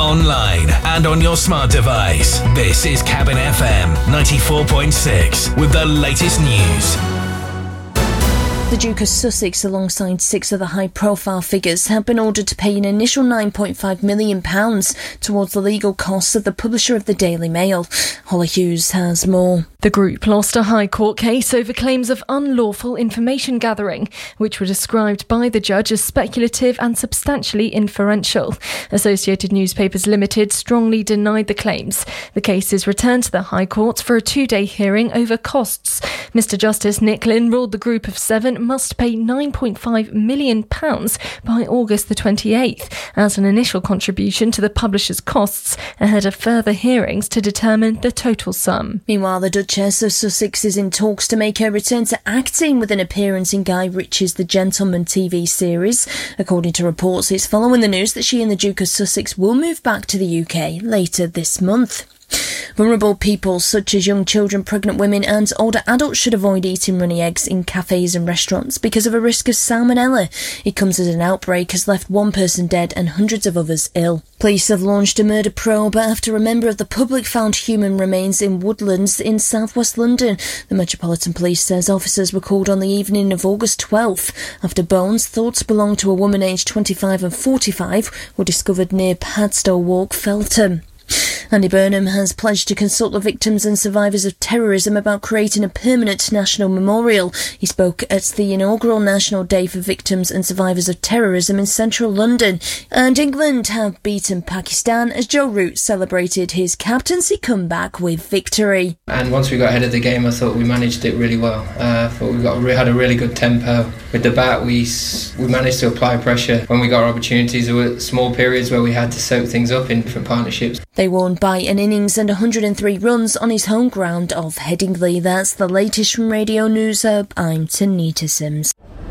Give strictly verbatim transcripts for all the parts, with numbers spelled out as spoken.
online and on your smart device. This is Cabin F M ninety-four point six with the latest news. The Duke of Sussex, alongside six other high-profile figures, have been ordered to pay an initial nine point five million pounds towards the legal costs of the publisher of the Daily Mail. Holly Hughes has more. The group lost a High Court case over claims of unlawful information gathering, which were described by the judge as speculative and substantially inferential. Associated Newspapers Limited strongly denied the claims. The case is returned to the High Court for a two-day hearing over costs. Mister Justice Nick Lynn ruled the group of seven must pay nine point five million pounds by August the twenty-eighth as an initial contribution to the publisher's costs ahead of further hearings to determine the total sum. Meanwhile, the Duchess of Sussex is in talks to make her return to acting with an appearance in Guy Ritchie's The Gentleman T V series. According to reports, it's following the news that she and the Duke of Sussex will move back to the U K later this month. Vulnerable people such as young children, pregnant women and older adults should avoid eating runny eggs in cafes and restaurants because of a risk of salmonella. It comes as an outbreak has left one person dead and hundreds of others ill. Police have launched a murder probe after a member of the public found human remains in Woodlands in southwest London. The Metropolitan Police says officers were called on the evening of August twelfth after bones thought to belong to a woman aged twenty-five and forty-five were discovered near Padstow Walk, Feltham. Andy Burnham has pledged to consult the victims and survivors of terrorism about creating a permanent national memorial. He spoke at the inaugural National Day for Victims and Survivors of Terrorism in central London. And England have beaten Pakistan as Joe Root celebrated his captaincy comeback with victory. And once we got ahead of the game, I thought we managed it really well. Uh, I thought we got had a really good tempo. With the bat, we we managed to apply pressure. When we got our opportunities, there were small periods where we had to soak things up in different partnerships. They won by an innings and one hundred three runs on his home ground of Headingley. That's the latest from Radio News Hub. I'm Tanita Sims.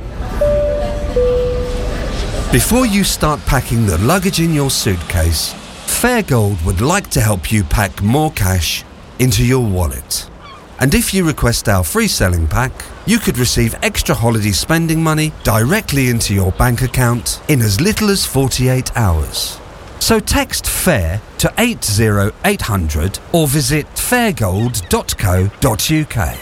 Before you start packing the luggage in your suitcase, Fairgold would like to help you pack more cash into your wallet. And if you request our free selling pack, you could receive extra holiday spending money directly into your bank account in as little as forty-eight hours. So text FAIR to eight oh eight hundred or visit fairgold dot co dot uk.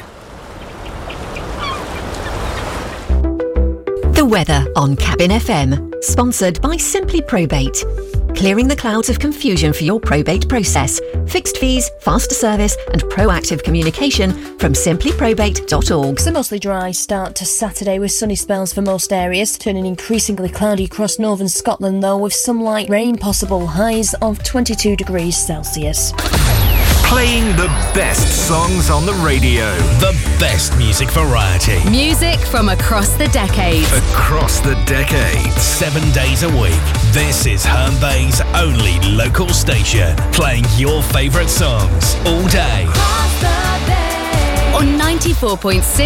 The weather on Cabin F M, sponsored by Simply Probate. Clearing the clouds of confusion for your probate process. Fixed fees, faster service and proactive communication from simply probate dot org. It's a mostly dry start to Saturday with sunny spells for most areas, turning increasingly cloudy across northern Scotland though, with some light rain possible. Highs of twenty-two degrees Celsius. Playing the best songs on the radio. The best music variety. Music from across the decades. Across the decades. Seven days a week. This is Herne Bay's only local station. Playing your favourite songs all day. On ninety-four point six